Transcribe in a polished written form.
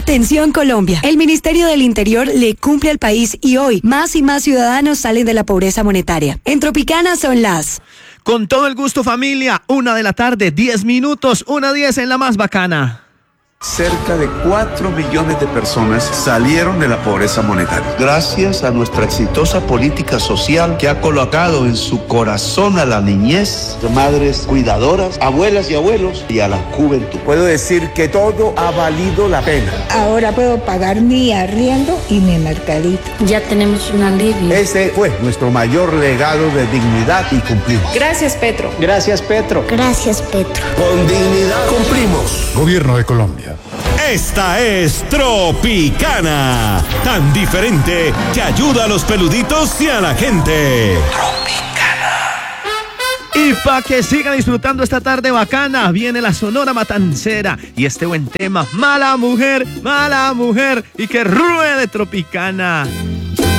Atención Colombia, el Ministerio del Interior le cumple al país y hoy más y más ciudadanos salen de la pobreza monetaria. En Tropicana son las... Con todo el gusto, familia, 1:00 p.m, 10 minutos, 1:10 en la más bacana. Cerca de 4 millones de personas salieron de la pobreza monetaria. Gracias a nuestra exitosa política social que ha colocado en su corazón a la niñez, madres cuidadoras, abuelas y abuelos y a la juventud. Puedo decir que todo ha valido la pena. Ahora puedo pagar mi arriendo y mi mercadito. Ya tenemos un alivio. Ese fue nuestro mayor legado de dignidad y cumplimos. Gracias, Petro. Gracias, Petro. Gracias, Petro. Con dignidad cumplimos. Gobierno de Colombia. Esta es Tropicana, tan diferente que ayuda a los peluditos y a la gente. Y para que sigan disfrutando esta tarde bacana, viene la Sonora Matancera y este buen tema, mala mujer, y que ruede Tropicana.